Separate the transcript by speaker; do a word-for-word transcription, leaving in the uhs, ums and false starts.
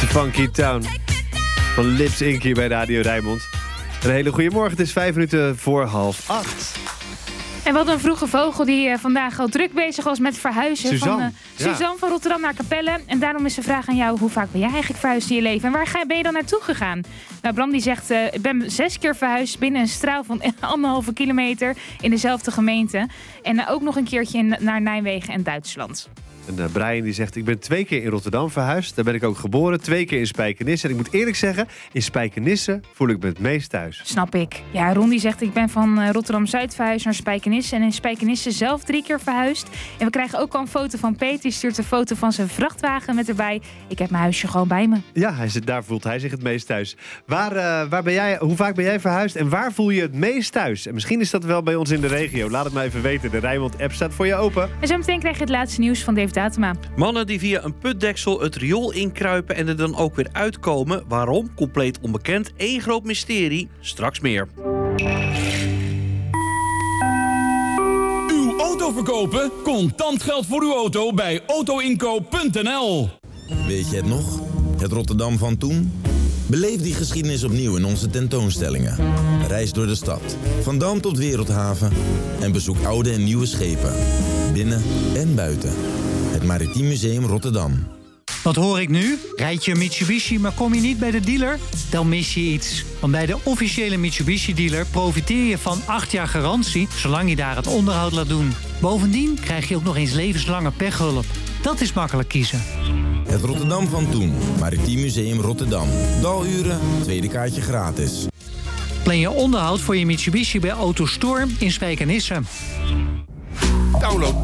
Speaker 1: The Funky Town van Lips Inc hier bij Radio Rijnmond. Een hele goede morgen, het is vijf minuten voor half acht.
Speaker 2: En wat een vroege vogel die uh, vandaag al druk bezig was met verhuizen.
Speaker 1: Suzanne.
Speaker 2: Van, uh, Suzanne ja. van Rotterdam naar Capelle. En daarom is de vraag aan jou, hoe vaak ben jij eigenlijk verhuisd in je leven? En waar ga, ben je dan naartoe gegaan? Nou, Bram die zegt, uh, ik ben zes keer verhuisd binnen een straal van anderhalve kilometer in dezelfde gemeente. En uh, ook nog een keertje in, naar Nijmegen en Duitsland.
Speaker 1: En uh, Brian die zegt, ik ben twee keer in Rotterdam verhuisd. Daar ben ik ook geboren. Twee keer in Spijkenisse. En ik moet eerlijk zeggen, in Spijkenisse voel ik me het meest thuis.
Speaker 2: Snap ik. Ja, Ron die zegt, ik ben van uh, Rotterdam-Zuid verhuisd naar Spijkenisse. En in Spijkenisse zelf drie keer verhuisd. En we krijgen ook al een foto van Peter. Die stuurt een foto van zijn vrachtwagen met erbij. Ik heb mijn huisje gewoon bij me.
Speaker 1: Ja, hij zit, daar voelt hij zich het meest thuis. Waar, uh, waar ben jij, hoe vaak ben jij verhuisd? En waar voel je het meest thuis? En misschien is dat wel bij ons in de regio. Laat het maar even weten. De Rijnmond-app staat voor je open.
Speaker 2: En zo meteen krijg je het laatste nieuws van Dave Datema.
Speaker 3: Mannen die via een putdeksel het riool inkruipen en er dan ook weer uitkomen. Waarom? Compleet onbekend. Eén groot mysterie. Straks meer.
Speaker 4: Uw auto verkopen? Contant geld voor uw auto bij autoinkoop punt n l.
Speaker 5: Weet je het nog? Het Rotterdam van toen? Beleef die geschiedenis opnieuw in onze tentoonstellingen. Reis door de stad, van Dam tot Wereldhaven. En bezoek oude en nieuwe schepen. Binnen en buiten. Het Maritiem Museum Rotterdam.
Speaker 6: Wat hoor ik nu? Rijd je een Mitsubishi, maar kom je niet bij de dealer? Dan mis je iets. Want bij de officiële Mitsubishi-dealer profiteer je van acht jaar garantie... zolang je daar het onderhoud laat doen. Bovendien krijg je ook nog eens levenslange pechhulp. Dat is makkelijk kiezen.
Speaker 5: Het Rotterdam van toen. Maritiem Museum Rotterdam. Daluren, tweede kaartje gratis.
Speaker 6: Plan je onderhoud voor je Mitsubishi bij AutoStore in Spijkenisse.
Speaker 7: Download